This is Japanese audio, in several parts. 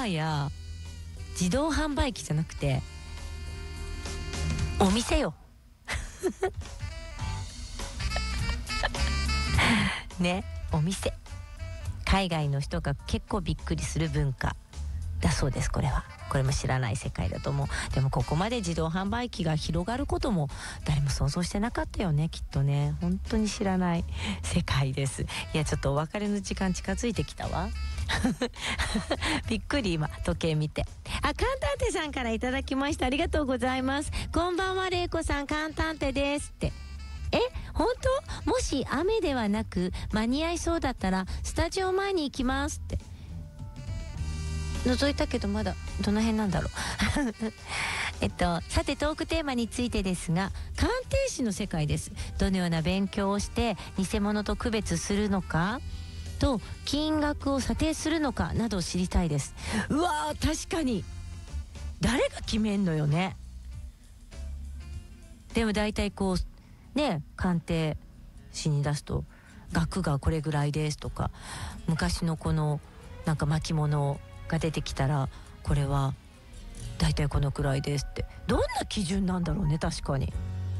はや自動販売機じゃなくてお店よね、お店。海外の人が結構びっくりする文化だそうです。これも知らない世界だと思う。でもここまで自動販売機が広がることも誰も想像してなかったよね、きっとね。本当に知らない世界です。いや、ちょっとお別れの時間近づいてきたわびっくり、今時計見て。カンタンテさんからいただきました。ありがとうございます。こんばんは、れいこさん、カンタンテですって。本当？もし雨ではなく間に合いそうだったらスタジオ前に行きますって覗いたけど、まだどの辺なんだろうさてトークテーマについてですが、鑑定士の世界です。どのような勉強をして偽物と区別するのかと、金額を査定するのかなどを知りたいです。うわー、確かに誰が決めんのよね。でも大体こうね、鑑定士に出すと額がこれぐらいですとか、昔のこのなんか巻物が出てきたらこれはだいたいこのくらいですって、どんな基準なんだろうね。確かに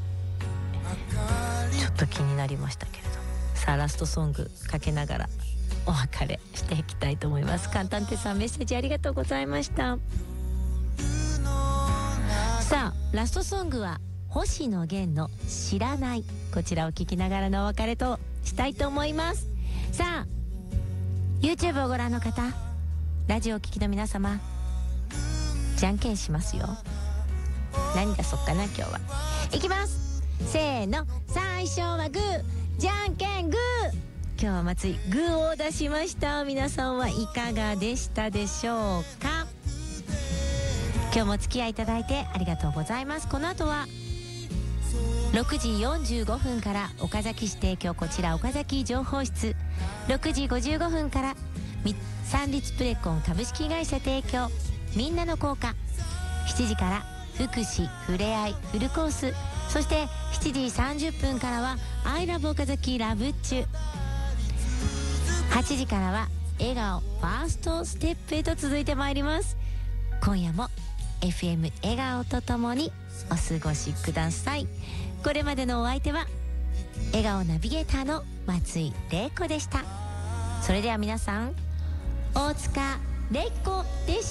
ちょっと気になりましたけれど。さあラストソングかけながらお別れしていきたいと思います。カンタンテさん、メッセージありがとうございました。さあラストソングは星野源の知らない、こちらを聞きながらのお別れとしたいと思います。さあ YouTube をご覧の方、ラジオを聴きの皆様、じゃんけんしますよ。何出そっかな今日は。いきます、せーの。最初はグー、じゃんけんグー。今日は松井グーを出しました。皆さんはいかがでしたでしょうか。今日もお付き合いいただいてありがとうございます。この後は6時45分から岡崎市提供、こちら岡崎情報室。6時55分から三立プレコン株式会社提供、みんなの効果。7時から福祉ふれあいフルコース。そして7時30分からはアイラブ岡崎ラブッチュ。8時からは笑顔ファーストステップへと続いてまいります。今夜も FM 笑顔とともにお過ごしください。これまでのお相手は笑顔ナビゲーターの松井玲子でした。それでは皆さん、大塚玲子でした。